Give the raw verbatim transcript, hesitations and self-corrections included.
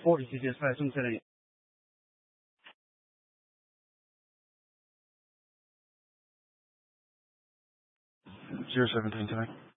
forty C C S five, someone setting it. Zero seventeen tonight.